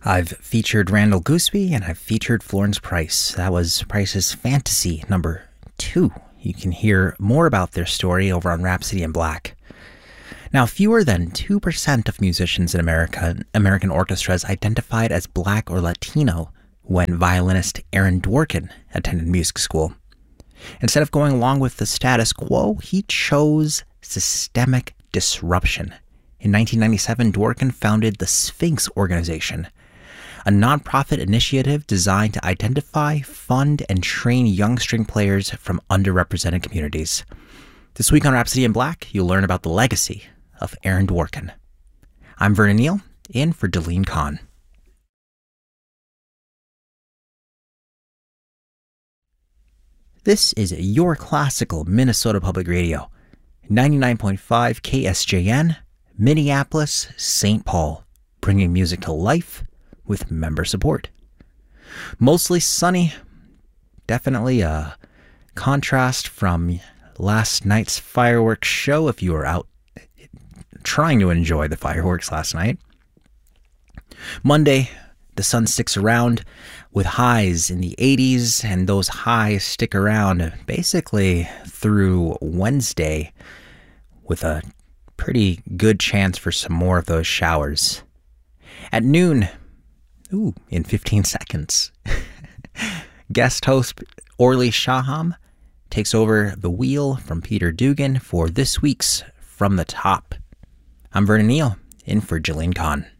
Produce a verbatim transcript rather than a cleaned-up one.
I've featured Randall Gooseby and I've featured Florence Price. That was Price's Fantasy number two. You can hear more about their story over on Rhapsody in Black. Now, fewer than two percent of musicians in America, American orchestras identified as Black or Latino when violinist Aaron Dworkin attended music school. Instead of going along with the status quo, he chose systemic disruption. In nineteen ninety-seven, Dworkin founded the Sphinx Organization, a nonprofit initiative designed to identify, fund, and train young string players from underrepresented communities. This week on Rhapsody in Black, you'll learn about the legacy of Aaron Dworkin. I'm Vernon Neal, in for Deline Kahn. This is your classical Minnesota Public Radio, ninety-nine point five K S J N, Minneapolis, Saint Paul, bringing music to life with member support. Mostly sunny, definitely a contrast from last night's fireworks show if you were out trying to enjoy the fireworks last night. Monday, the sun sticks around with highs in the eighties, and those highs stick around basically through Wednesday with a pretty good chance for some more of those showers. At noon, ooh, in fifteen seconds, guest host Orly Shaham takes over the wheel from Peter Dugan for this week's From the Top. I'm Vernon Neal, in for Jillian Kahn.